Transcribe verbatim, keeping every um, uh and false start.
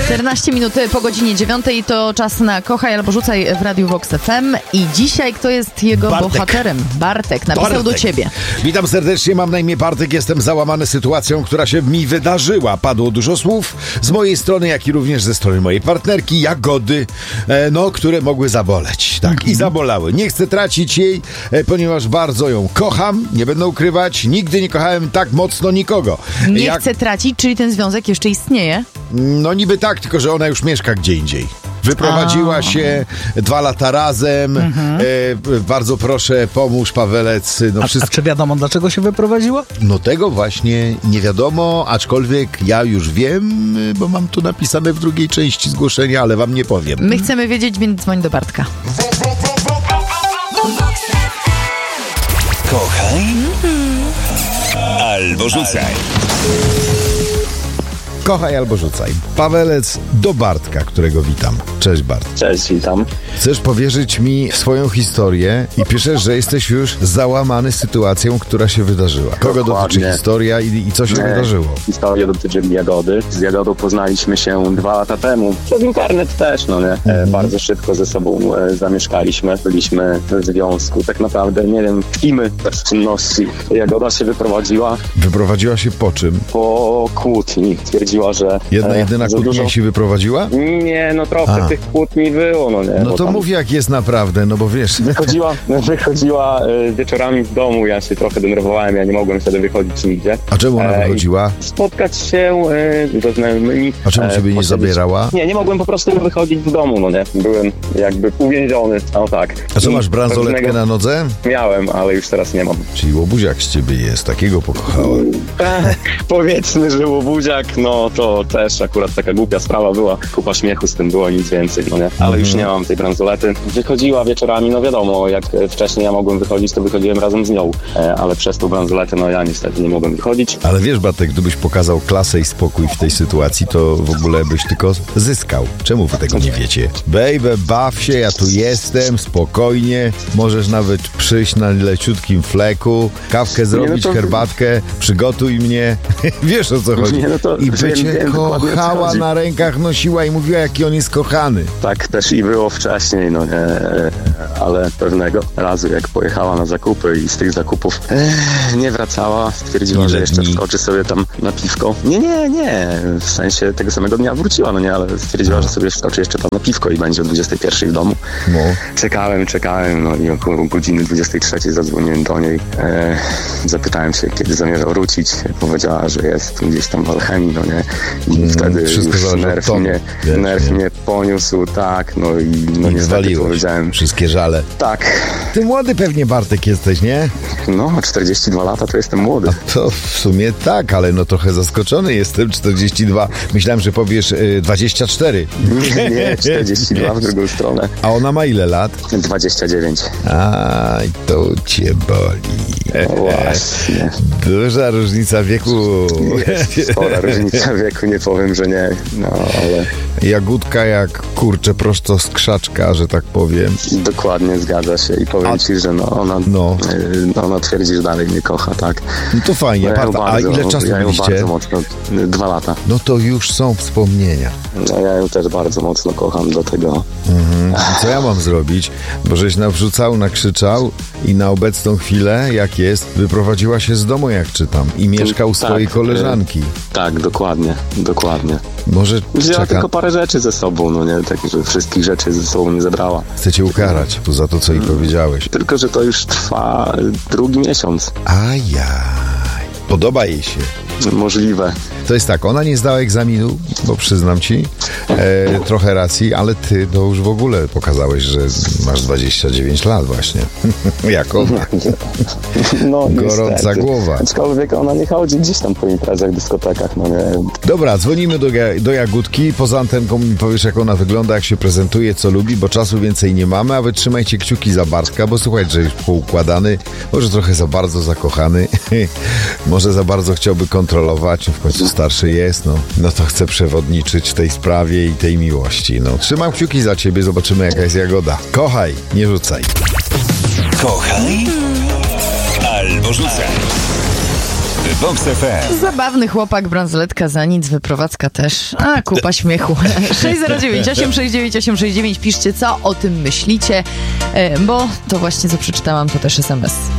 czternaście minut po godzinie dziewiątej to czas na Kochaj albo Rzucaj w Radiu Vox F M. I dzisiaj kto jest jego Bartek. bohaterem? Bartek napisał Bartek. do ciebie. Witam serdecznie, mam na imię Bartek, jestem załamany sytuacją, która się mi wydarzyła. Padło dużo słów z mojej strony, jak i również ze strony mojej partnerki, Jagody, e, no, które mogły zaboleć. Tak, i zabolały. Nie chcę tracić jej, e, ponieważ bardzo ją kocham, nie będę ukrywać, nigdy nie kochałem tak mocno nikogo. Nie Jak... chcę tracić, czyli ten związek jeszcze istnieje? No niby tak, tylko że ona już mieszka gdzie indziej. Wyprowadziła A. się dwa lata razem. Mhm. E, bardzo proszę, pomóż, Pawelec. No, A, wszystko... a czy wiadomo, dlaczego się wyprowadziła? no tego właśnie nie wiadomo, aczkolwiek ja już wiem, bo mam tu napisane w drugiej części zgłoszenia, ale wam nie powiem. My chcemy wiedzieć, więc dzwoń do Bartka. Kochaj albo rzucaj. Kochaj albo rzucaj. Pawelec do Bartka, którego witam. Cześć, Bart. Cześć, witam. Chcesz powierzyć mi swoją historię i piszesz, że jesteś już załamany sytuacją, która się wydarzyła. Kogo Dokładnie. dotyczy historia i, i co się Nie, wydarzyło? Historia dotyczy Jagody. Z Jagodą poznaliśmy się dwa lata temu. Przez internet też, no nie? E, bardzo szybko ze sobą e, zamieszkaliśmy. Byliśmy w związku. Tak naprawdę nie wiem, tkimy bez czynności. Jagoda się wyprowadziła Wyprowadziła się po czym? po kłótni. Twierdziła, że Jedna e, jedyna za kłótnia dużo... się wyprowadziła? Nie, no trochę A. tych kłótni było, no nie? No bo to tam mów jak jest naprawdę, no bo wiesz... Wychodziła, wychodziła e, wieczorami z domu, ja się trochę denerwowałem, ja nie mogłem wtedy wychodzić nigdzie. A czemu ona E, wychodziła? Spotkać się e, ze znajomymi. A czemu e, ciebie nie posiedzieć. zabierała? Nie, nie mogłem po prostu wychodzić z domu, no nie. Byłem jakby uwięziony, no tak. A co, I masz bransoletkę pewnego- na nodze? Miałem, ale już teraz nie mam. Czyli łobuziak z ciebie jest, takiego pokochałem. E, powiedzmy, że łobuziak, no to też akurat taka głupia sprawa była. Kupa śmiechu z tym było, nic więcej, no nie. Ale już nie mam tej bransolety. Wychodziła wieczorami, no wiadomo, jak wcześniej ja mogłem wychodzić, to wychodziłem razem z nią. E, ale przez tą bransoletę, no ja niestety nie mogłem wychodzić. Ale wiesz, Bartek, gdybyś pokazał klasę i spokój w tej sytuacji, to w ogóle byś tylko zyskał. Czemu wy tego nie wiecie? Baby, baw się, ja tu jestem, spokojnie. Możesz nawet przyjść na leciutkim fleku, kawkę zrobić, to- herbatkę, przygotuj mnie. Wiesz, o co chodzi. Nie, no to I by wiem, cię wiem dokładnie, o co kochała, chodzi. na rękach nosiła i mówiła, jaki on jest kochany. Tak też i było wcześniej, no nie, e, ale pewnego razu jak pojechała na zakupy i z tych zakupów e, nie wracała, stwierdziła, że jeszcze Nieletni. wskoczy sobie tam na piwko. Nie, nie, nie, w sensie tego samego dnia wróciła, no nie, ale stwierdziła, że sobie wskoczy jeszcze tam na piwko i będzie o dwudziestej pierwszej w domu. No. Czekałem, czekałem, no i około godziny dwudziestej trzeciej zadzwoniłem do niej. E, zapytałem się, kiedy zamierza wrócić. Powiedziała, że jest gdzieś tam w Alchemii, no nie. I Mm, wtedy wszystko już zależy od nerw tonu, mnie, wiesz, nerw nie? mnie poniósł, tak, no i no I niestety wywaliłeś powiedziałem. wszystkie żale. Tak, Ty młody pewnie, Bartek, jesteś, nie? no czterdzieści dwa lata to jestem młody. To w sumie tak, ale no trochę zaskoczony jestem. czterdzieści dwa. Myślałem, że powiesz y, dwadzieścia cztery. Nie, nie, czterdzieści dwa w drugą stronę. A ona ma ile lat? dwadzieścia dziewięć. Aj, to cię boli. No właśnie. Duża różnica wieku. Jest spora różnica wieku, nie powiem, że nie. No, ale Jagódka jak kurczę prosto z krzaczka, że tak powiem. dokładnie zgadza się i powiem A- ci, że no ona, No. no. ona twierdzi, że dalej mnie kocha, tak. No to fajnie. No, ja ją Parta, a bardzo, ile czasu ja ją byliście? bardzo mocno, dwa lata. No to już są wspomnienia. No, ja ją też bardzo mocno kocham, dlatego Mhm. I co ja mam zrobić? Bo żeś nawrzucał, nakrzyczał i na obecną chwilę, jak jest, wyprowadziła się z domu, jak czytam, i mieszka u Tak, swojej y- koleżanki. tak, dokładnie, dokładnie. Może Wzięła czeka, tylko parę rzeczy ze sobą, no nie, tak, że wszystkich rzeczy ze sobą nie zabrała. chce cię ukarać tu za to, co jej powiedziałeś. Tylko, że to już trwa drugi miesiąc. Ajaj. Podoba jej się. Możliwe. To jest tak, ona nie zdała egzaminu, bo przyznam ci, e, trochę racji, ale ty to już w ogóle pokazałeś, że masz dwadzieścia dziewięć lat właśnie. Jak ona. No, Gorąca niestety. głowa. Aczkolwiek ona nie chodzi gdzieś tam po imprezach, dyskotekach, no nie. Dobra, dzwonimy do, Ga- do Jagódki. Poza antenką mi powiesz, jak ona wygląda, jak się prezentuje, co lubi, bo czasu więcej nie mamy, a wy trzymajcie kciuki za Bartka, bo słuchaj, że jest poukładany, może trochę za bardzo zakochany, może za bardzo chciałby kontrolować, w końcu starszy jest, no, no to chce przewodniczyć w tej sprawie i tej miłości. No, trzymam kciuki za ciebie, zobaczymy, jaka jest Jagoda. Kochaj, nie rzucaj. Kochaj albo rzucaj. Vox F M. Zabawny chłopak, bransoletka za nic, wyprowadzka też. A, kupa śmiechu. sześć zero dziewięć, osiem sześć dziewięć, osiem sześć dziewięć. Piszcie, co o tym myślicie, bo to właśnie, co przeczytałam, to też es em es.